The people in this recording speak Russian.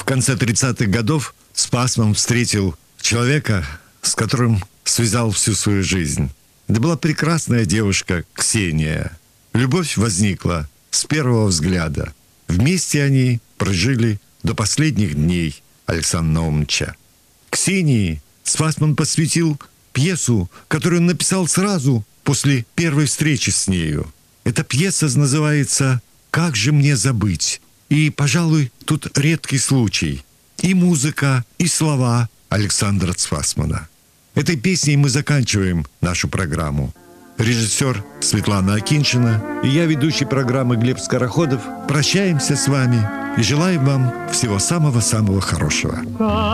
В конце 30-х годов Спасман встретил человека, с которым связал всю свою жизнь. Это была прекрасная девушка Ксения. Любовь возникла с первого взгляда. Вместе они прожили до последних дней Александра Наумовича. Ксении Спасман посвятил пьесу, которую он написал сразу после первой встречи с нею. Эта пьеса называется «Как же мне забыть?». И, пожалуй, тут редкий случай. И музыка, и слова Александра Спасмана. Этой песней мы заканчиваем нашу программу. Режиссер Светлана Акиньшина и я, ведущий программы Глеб Скороходов, прощаемся с вами и желаем вам всего самого-самого хорошего.